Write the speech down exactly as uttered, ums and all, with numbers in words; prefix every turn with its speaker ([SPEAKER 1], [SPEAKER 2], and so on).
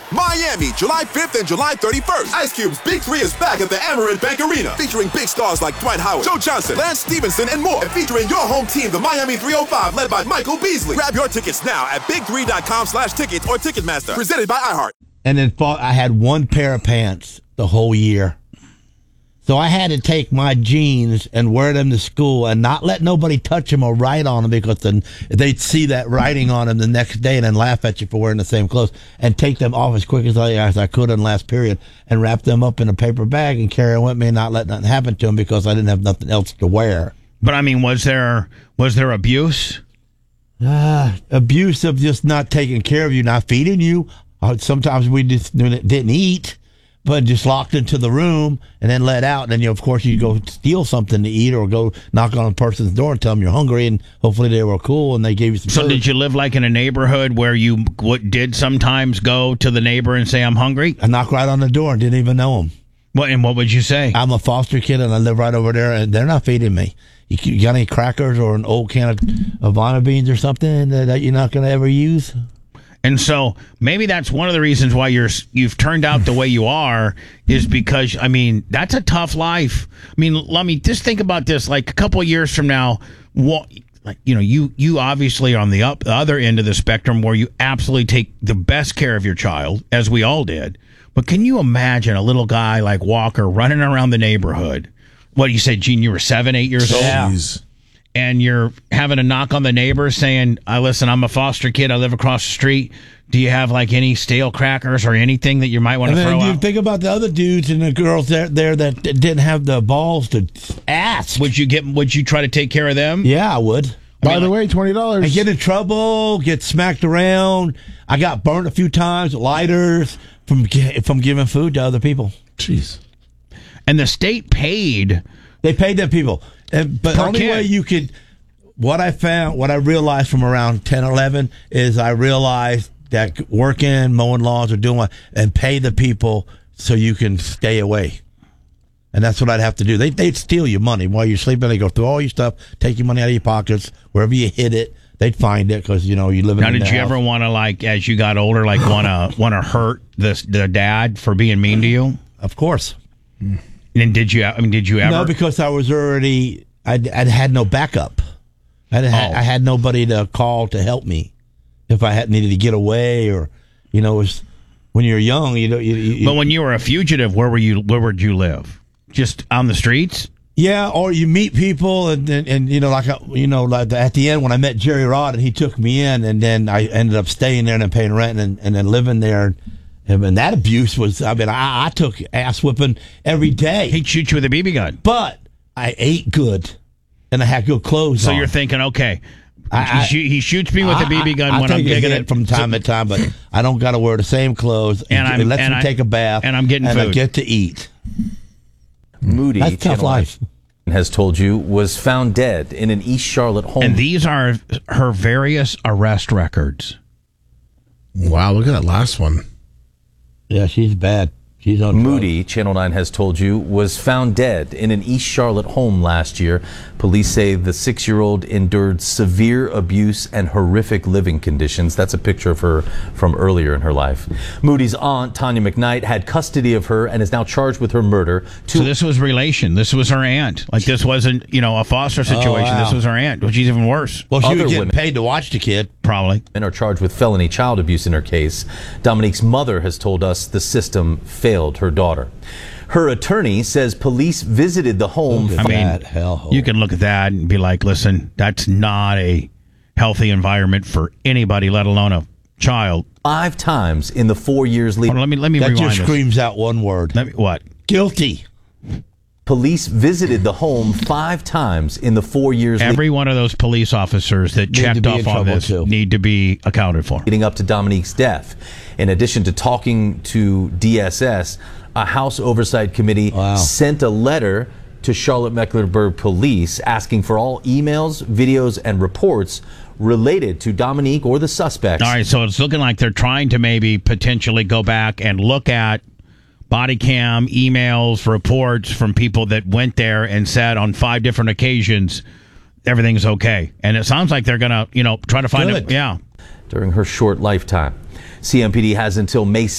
[SPEAKER 1] Miami, July fifth and July thirty-first. Ice Cube's Big Three is back at the Amerant Bank Arena, featuring big stars like Dwight Howard, Joe Johnson, Lance Stevenson, and more. And featuring your home team, the Miami three oh five, led by Michael Beasley. Grab your tickets now at big three dot com slash tickets or Ticketmaster. Presented by iHeart.
[SPEAKER 2] And then I had one pair of pants the whole year. So I had to take my jeans and wear them to school and not let nobody touch them or write on them, because then they'd see that writing on them the next day and then laugh at you for wearing the same clothes, and take them off as quick as I, as I could in the last period and wrap them up in a paper bag and carry them with me and not let nothing happen to them because I didn't have nothing else to wear.
[SPEAKER 3] But, I mean, was there was there abuse?
[SPEAKER 2] Uh, abuse of just not taking care of you, not feeding you. Uh, sometimes we just didn't eat, but just locked into the room and then let out. And then, you know, of course, you go steal something to eat or go knock on a person's door and tell them you're hungry, and hopefully they were cool and they gave you some
[SPEAKER 3] So
[SPEAKER 2] food.
[SPEAKER 3] did you live like in a neighborhood where you what, did sometimes go to the neighbor and say, I'm hungry?
[SPEAKER 2] I knocked right on the door and didn't even know them.
[SPEAKER 3] What, and what would you say?
[SPEAKER 2] I'm a foster kid and I live right over there, and they're not feeding me. You, you got any crackers or an old can of Havana beans or something that, that you're not going to ever use?
[SPEAKER 3] And so maybe that's one of the reasons why you're you've turned out the way you are, is because, I mean, that's a tough life. I mean, let me just think about this. Like a couple of years from now, what, like, you know, you you obviously are on the up the other end of the spectrum where you absolutely take the best care of your child, as we all did. But can you imagine a little guy like Walker running around the neighborhood? What, you said, Gene, you were seven, eight years old?
[SPEAKER 2] Yeah.
[SPEAKER 3] And you're having a knock on the neighbor saying, I listen, I'm a foster kid. I live across the street. Do you have like any stale crackers or anything that you might want to throw
[SPEAKER 2] you
[SPEAKER 3] out?
[SPEAKER 2] Think about the other dudes and the girls there, there that didn't have the balls to ask.
[SPEAKER 3] Would you get? Would you try to take care of them?
[SPEAKER 2] Yeah, I would.
[SPEAKER 3] I
[SPEAKER 4] By
[SPEAKER 3] mean,
[SPEAKER 4] the
[SPEAKER 3] like,
[SPEAKER 4] way, twenty dollars.
[SPEAKER 2] I get in trouble, get smacked around. I got burnt a few times, lighters, from from giving food to other people.
[SPEAKER 4] Jeez.
[SPEAKER 3] And the state paid.
[SPEAKER 2] They paid them people. And, but the
[SPEAKER 3] Per
[SPEAKER 2] only
[SPEAKER 3] kid.
[SPEAKER 2] way you could, what I found, what I realized from around ten, eleven is I realized that working, mowing lawns or doing what, and pay the people so you can stay away. And that's what I'd have to do. They, they'd steal your money while you're sleeping. They go through all your stuff, take your money out of your pockets, wherever you hid it. They'd find it because, you know, you live in
[SPEAKER 3] Now,
[SPEAKER 2] the
[SPEAKER 3] did you
[SPEAKER 2] house.
[SPEAKER 3] ever want to, like, as you got older, like, want to want to hurt the the dad for being mean to you?
[SPEAKER 2] Of course.
[SPEAKER 3] And did you? I mean, did you ever?
[SPEAKER 2] No, because I was already, I'd, I'd had no backup. I, didn't ha-
[SPEAKER 3] Oh.
[SPEAKER 2] I had nobody to call to help me if I had needed to get away, or, you know, it was, when you're young, you know. You, you,
[SPEAKER 3] But when you were a fugitive, where were you? Where would you live? Just on the streets?
[SPEAKER 2] Yeah, or you meet people, and and, and you know, like, you know, like at the end when I met Jerry Rod and he took me in, and then I ended up staying there and then paying rent and, and then living there. And, and that abuse was, I mean, I, I took ass whipping every day.
[SPEAKER 3] He'd shoot you with a B B gun.
[SPEAKER 2] But I ate good, and I had good clothes
[SPEAKER 3] So
[SPEAKER 2] on.
[SPEAKER 3] you're thinking, okay,
[SPEAKER 2] I-
[SPEAKER 3] he, shoo- he shoots me with a B B gun
[SPEAKER 2] I, I
[SPEAKER 3] when
[SPEAKER 2] take
[SPEAKER 3] I'm
[SPEAKER 2] a
[SPEAKER 3] digging
[SPEAKER 2] hit
[SPEAKER 3] it
[SPEAKER 2] from time to time, but I don't got to wear the same clothes.
[SPEAKER 3] And
[SPEAKER 2] it
[SPEAKER 3] I'm-
[SPEAKER 2] lets
[SPEAKER 3] and
[SPEAKER 2] me
[SPEAKER 3] I-
[SPEAKER 2] take a bath,
[SPEAKER 3] and I'm getting
[SPEAKER 2] and I
[SPEAKER 3] food.
[SPEAKER 2] get to eat.
[SPEAKER 5] Moody,
[SPEAKER 2] That's tough
[SPEAKER 5] Channel
[SPEAKER 2] life.
[SPEAKER 5] nine has told you, was found dead in an East Charlotte home.
[SPEAKER 3] And these are her various arrest records.
[SPEAKER 4] Wow, look at that last one.
[SPEAKER 2] Yeah, she's bad. She's on
[SPEAKER 5] Moody, Channel nine has told you, was found dead in an East Charlotte home last year. Police say the six-year-old endured severe abuse and horrific living conditions. That's a picture of her from earlier in her life. Moody's aunt, Tanya McKnight, had custody of her and is now charged with her murder. Two
[SPEAKER 3] So this was relation. This was her aunt. Like, this wasn't, you know, a foster situation.
[SPEAKER 2] wow.
[SPEAKER 3] This was her aunt, which is even worse.
[SPEAKER 2] Well, she
[SPEAKER 5] Other
[SPEAKER 2] was getting
[SPEAKER 5] women-
[SPEAKER 2] paid to watch the kid.
[SPEAKER 3] Probably.
[SPEAKER 5] men are charged with felony child abuse in her case. Dominique's mother has told us the system failed her daughter. Her attorney says police visited the home.
[SPEAKER 2] Look at
[SPEAKER 3] I mean,
[SPEAKER 2] that hellhole.
[SPEAKER 3] you can look at that and be like, listen, that's not a healthy environment for anybody, let alone a child.
[SPEAKER 5] Five times in the four years
[SPEAKER 3] Hold
[SPEAKER 5] leading.
[SPEAKER 3] on, let me let me
[SPEAKER 2] that
[SPEAKER 3] rewind
[SPEAKER 2] just
[SPEAKER 3] this.
[SPEAKER 2] screams out one word.
[SPEAKER 3] Let me, what?
[SPEAKER 2] Guilty.
[SPEAKER 5] Police visited the home five times in the four years
[SPEAKER 3] Every one of those police officers that
[SPEAKER 2] Need to
[SPEAKER 3] checked
[SPEAKER 2] be
[SPEAKER 3] off
[SPEAKER 2] in
[SPEAKER 3] on
[SPEAKER 2] trouble,
[SPEAKER 3] this
[SPEAKER 2] too.
[SPEAKER 3] need to be accounted for.
[SPEAKER 5] leading up to Dominique's death. In addition to talking to D S S, a House Oversight Committee
[SPEAKER 2] Wow.
[SPEAKER 5] sent a letter to Charlotte-Mecklenburg Police asking for all emails, videos, and reports related to Dominique or the suspects.
[SPEAKER 3] All right, so it's looking like they're trying to maybe potentially go back and look at body cam, emails, reports from people that went there and said on five different occasions everything's okay. And it sounds like they're going to, you know, try to find
[SPEAKER 2] Good.
[SPEAKER 3] it. Yeah.
[SPEAKER 5] During her short lifetime. C M P D has until May